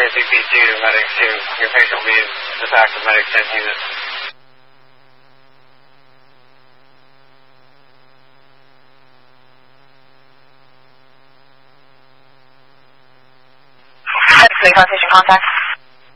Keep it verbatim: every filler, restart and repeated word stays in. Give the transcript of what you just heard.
C P two to Medic two. Your patient will be dispatched to Medic ten unit. City Car Station contact.